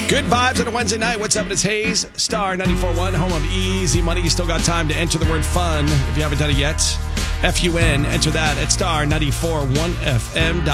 Good vibes on a Wednesday night. What's up? It's Hayes, Star 94.1, home of easy money. You still got time to enter the word fun if you haven't done it yet. F-U-N, enter that at star 94.1 FM.